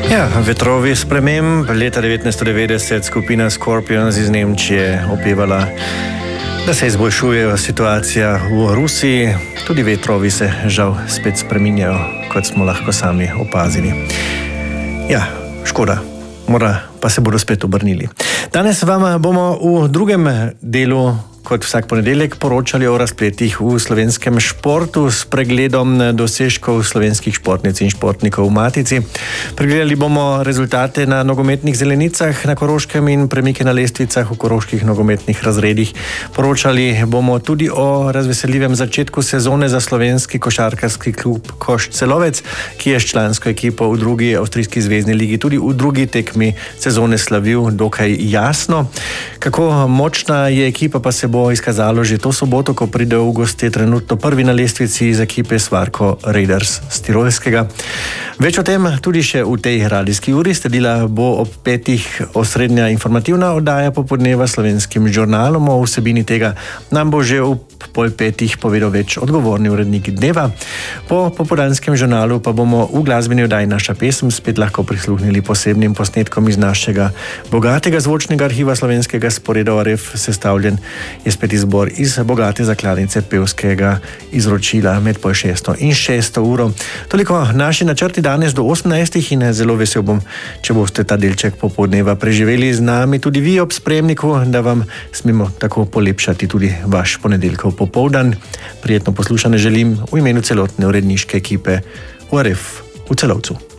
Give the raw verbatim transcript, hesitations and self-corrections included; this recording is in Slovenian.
Ja, vetrovi sprememb. Leta devetnajststo devetdeset skupina Scorpions iz Nemčije opevala, da se izboljšuje situacija v Rusiji. Tudi vetrovi se žal spet spreminjajo, kot smo lahko sami opazili. Ja, škoda. Mora pa se bodo spet obrnili. Danes vam bomo v drugem delu, kot vsak ponedeljek, poročali o razpletih v slovenskem športu s pregledom dosežkov slovenskih športnic in športnikov v Matici. Pregledali bomo rezultate na nogometnih zelenicah na Koroškem in premike na lestvicah v koroških nogometnih razredih. Poročali bomo tudi o razveseljivem začetku sezone za slovenski košarkarski klub Koš Celovec, ki je s člansko ekipo v drugi avstrijski zvezni ligi tudi v drugi tekmi sezone slavil dokaj jasno. Kako močna je ekipa, pa se bo izkazalo že to soboto, ko pride v goste trenutno prvi na lestvici iz ekipe Svarko Raiders z Tirolskega. Več o tem tudi še v tej radijski uri. Sledila bo ob petih osrednja informativna oddaja popoldneva Slovenskim žurnalom. O vsebini tega nam bo že v pol petih povedal več odgovorni urednik dneva. Po popoldanskem žurnalu pa bomo v glasbeni oddaji Naša pesem spet lahko prisluhnili posebnim posnetkom iz našega bogatega zvočnega arhiva slovenskega sporeda O R F. Sestavljen je spet izbor iz bogate zakladnice pevskega izročila med pol šesto in šesto uro. Toliko naši načrti danes do osemnajstih in zelo vesel bom, če boste ta delček popoldneva preživeli z nami tudi vi ob spremniku, da vam smemo tako polepšati tudi vaš ponedeljkov popoldan. Prijetno poslušanje želim v imenu celotne uredniške ekipe O R F v Celovcu.